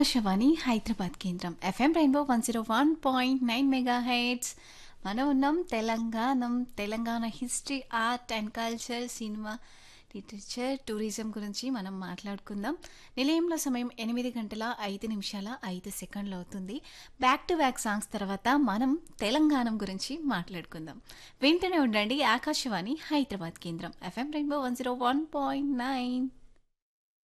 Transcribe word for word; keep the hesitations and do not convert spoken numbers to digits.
ఆకాశవాణి హైదరాబాద్ కేంద్రం FM rainbow one zero one point nine mega heads. మనం ఉన్నాం తెలంగాణం Telangana history, art and culture, cinema, literature, tourism గురించి మనం మాట్లాడుకుందాం. నిలయంలో సమయం ఎనిమిది గంటల ఐదు నిమిషాల ఐదు సెకండ్లు అవుతుంది. బ్యాక్ టు బ్యాక్ సాంగ్స్ తర్వాత మనం తెలంగాణ గురించి మాట్లాడుకుందాం. వింటూనే ఉండండి ఆకాశవాణి హైదరాబాద్ కేంద్రం FM rainbow one zero one point nine.